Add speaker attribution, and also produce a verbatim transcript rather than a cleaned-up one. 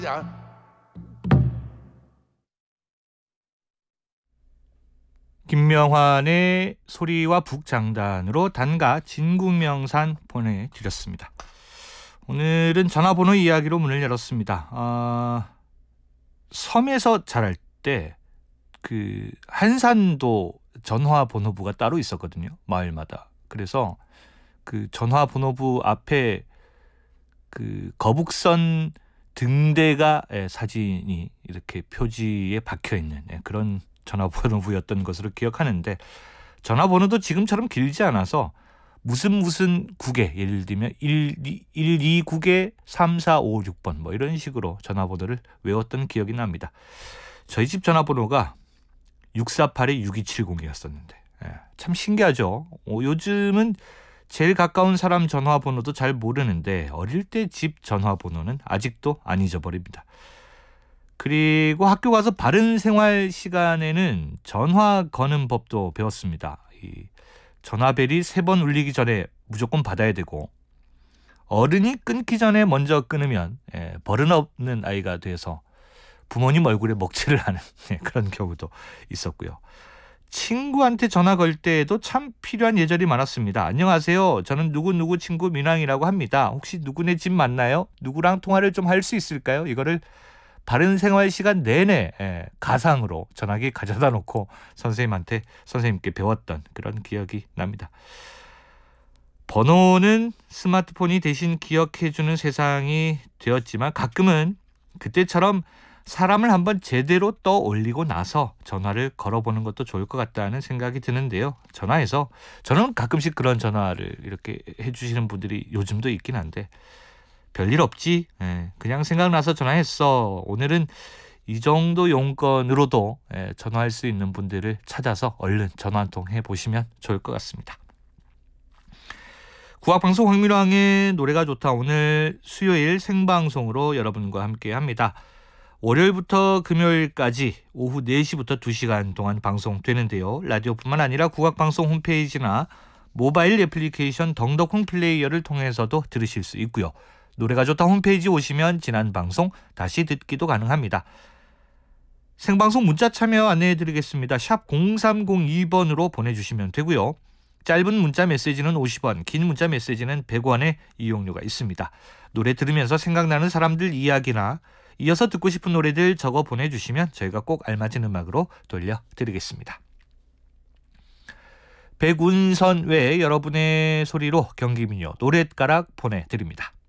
Speaker 1: 김명환의 소리와 북장단으로 단가 진국명산 보내드렸습니다. 오늘은 전화번호 이야기로 문을 열었습니다. 어, 섬에서 자랄 때 그 한산도 전화번호부가 따로 있었거든요. 마을마다. 그래서 그 전화번호부 앞에 그 거북선 등대가 사진이 이렇게 표지에 박혀 있는 그런 전화번호부였던 것으로 기억하는데, 전화번호도 지금처럼 길지 않아서 무슨 무슨 국에, 예를 들면 일이 국에 삼사오육 번 뭐 이런 식으로 전화번호를 외웠던 기억이 납니다. 저희 집 전화번호가 육사팔 육이칠공이었었는데 예, 참 신기하죠. 어, 요즘은 제일 가까운 사람 전화번호도 잘 모르는데 어릴 때 집 전화번호는 아직도 안 잊어버립니다. 그리고 학교 가서 바른 생활 시간에는 전화 거는 법도 배웠습니다. 이 전화벨이 세 번 울리기 전에 무조건 받아야 되고, 어른이 끊기 전에 먼저 끊으면 예, 버릇없는 아이가 돼서 부모님 얼굴에 먹칠을 하는 예, 그런 경우도 있었고요. 친구한테 전화 걸 때에도 참 필요한 예절이 많았습니다. 안녕하세요. 저는 누구누구 친구 민왕이라고 합니다. 혹시 누구네 집 맞나요? 누구랑 통화를 좀 할 수 있을까요? 이거를 바른 생활 시간 내내 예, 가상으로 전화기 가져다 놓고 선생님한테 선생님께 배웠던 그런 기억이 납니다. 번호는 스마트폰이 대신 기억해주는 세상이 되었지만 가끔은 그때처럼 사람을 한번 제대로 떠올리고 나서 전화를 걸어보는 것도 좋을 것 같다는 생각이 드는데요. 전화해서 저는 가끔씩 그런 전화를 이렇게 해주시는 분들이 요즘도 있긴 한데, 별일 없지, 그냥 생각나서 전화했어. 오늘은 이 정도 용건으로도 전화할 수 있는 분들을 찾아서 얼른 전화 한 통 해보시면 좋을 것 같습니다. 국악방송 황민왕의 노래가 좋다, 오늘 수요일 생방송으로 여러분과 함께합니다. 월요일부터 금요일까지 오후 네 시부터 두 시간 동안 방송되는데요. 라디오뿐만 아니라 국악방송 홈페이지나 모바일 애플리케이션 덩덕콩 플레이어를 통해서도 들으실 수 있고요. 노래가 좋다 홈페이지 오시면 지난 방송 다시 듣기도 가능합니다. 생방송 문자 참여 안내해드리겠습니다. 샵 공삼공이 번으로 보내주시면 되고요. 짧은 문자 메시지는 오십 원, 긴 문자 메시지는 백 원의 이용료가 있습니다. 노래 들으면서 생각나는 사람들 이야기나 이어서 듣고 싶은 노래들 적어 보내주시면 저희가 꼭 알맞은 음악으로 돌려드리겠습니다. 백운선 외에 여러분의 소리로 경기민요 노랫가락 보내드립니다.